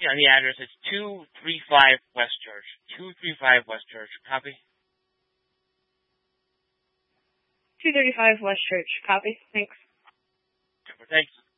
Yeah, the address is 235 West Church. 235 West Church. Copy? 235 West Church. Copy. Thanks. Super. Thanks.